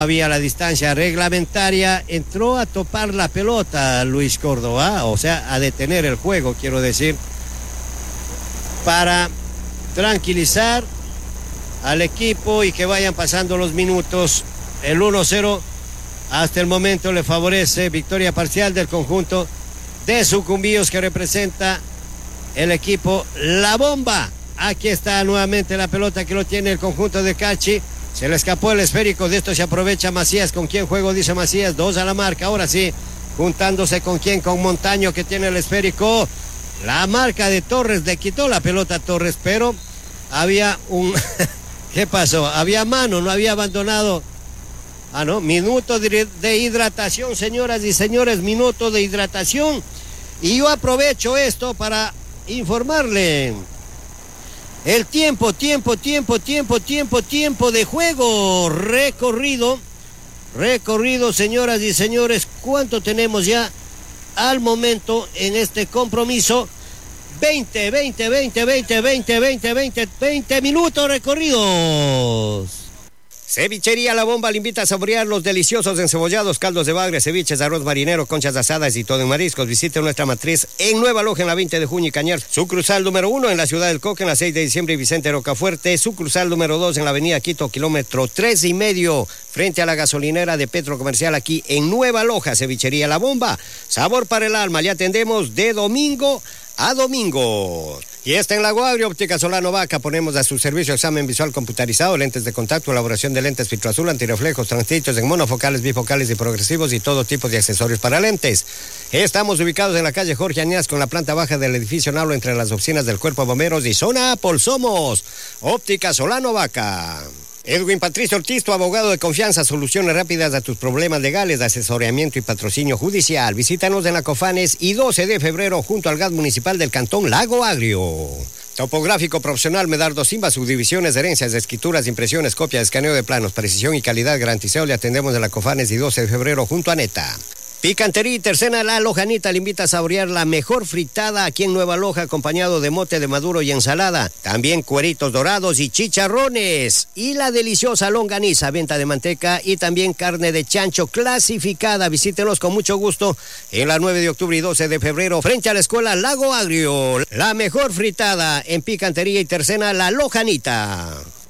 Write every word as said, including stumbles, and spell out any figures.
Había la distancia reglamentaria, entró a topar la pelota Luis Córdoba, o sea, a detener el juego, quiero decir, para tranquilizar al equipo y que vayan pasando los minutos. El uno cero hasta el momento le favorece, victoria parcial del conjunto de Sucumbíos que representa el equipo La Bomba. Aquí está nuevamente la pelota que lo tiene el conjunto de Cachi. Se le escapó el esférico, de esto se aprovecha Macías. ¿Con quién juego? Dice Macías, dos a la marca, ahora sí, juntándose con quién, con Montaño que tiene el esférico. La marca de Torres, le quitó la pelota a Torres, pero había un... ¿Qué pasó? Había mano, no había abandonado. Ah, no, minuto de, de hidratación, señoras y señores, minuto de hidratación. Y yo aprovecho esto para informarle. El tiempo, tiempo, tiempo, tiempo, tiempo, tiempo de juego. Recorrido, recorrido, señoras y señores. ¿Cuánto tenemos ya al momento en este compromiso? veinte, veinte, veinte, veinte, veinte, veinte, veinte, veinte minutos recorridos. Cevichería La Bomba le invita a saborear los deliciosos encebollados, caldos de bagre, ceviches, arroz marinero, conchas asadas y todo en mariscos. Visite nuestra matriz en Nueva Loja en la veinte de junio y Cañar. Sucursal número uno en la ciudad del Coque en la seis de diciembre y Vicente Rocafuerte. Sucursal número dos en la avenida Quito, kilómetro tres y medio, frente a la gasolinera de Petro Comercial aquí en Nueva Loja. Cevichería La Bomba, sabor para el alma. Le atendemos de domingo a domingo. Y está en Lago Agrio, Óptica Solano Vaca. Ponemos a su servicio examen visual computarizado, lentes de contacto, elaboración de lentes filtro azul, antirreflejos, transitios en monofocales, bifocales y progresivos y todo tipo de accesorios para lentes. Estamos ubicados en la calle Jorge Añas con la planta baja del edificio Nablo entre las oficinas del Cuerpo de Bomberos y zona Apple. Somos Óptica Solano Vaca. Edwin Patricio Ortiz, tu abogado de confianza, soluciones rápidas a tus problemas legales de asesoramiento y patrocinio judicial. Visítanos en la Cofanes y doce de febrero junto al gas municipal del Cantón Lago Agrio. Topográfico profesional Medardo Simba, subdivisiones, herencias, escrituras, impresiones, copia, escaneo de planos, precisión y calidad garantizado. Le atendemos en la Cofanes y doce de febrero junto a Neta. Picantería y Tercena La Lojanita le invita a saborear la mejor fritada aquí en Nueva Loja, acompañado de mote de maduro y ensalada. También cueritos dorados y chicharrones. Y la deliciosa longaniza, venta de manteca y también carne de chancho clasificada. Visítenos con mucho gusto en la nueve de octubre y doce de febrero, frente a la escuela Lago Agrio. La mejor fritada en Picantería y Tercena La Lojanita.